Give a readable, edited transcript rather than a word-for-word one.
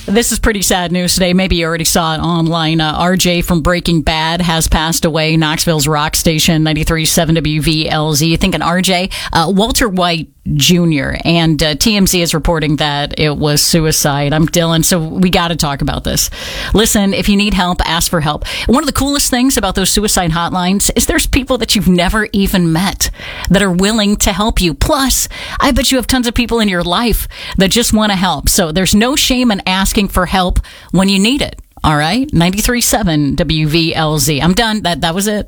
This is pretty sad news today. Maybe you already saw it online. RJ from Breaking Bad has passed away. Knoxville's rock station, 93.7 WVLZ. Thinking RJ, Walter White Jr. And TMZ is reporting that it was suicide. I'm Dylan, so we got to talk about this. Listen, if you need help, ask for help. One of the coolest things about those suicide hotlines is there's people that you've never even met that are willing to help you. Plus, I bet you have tons of people in your life that just want to help. So there's no shame in asking for help when you need it. All right? 93.7 WVLZ. I'm done. That was it.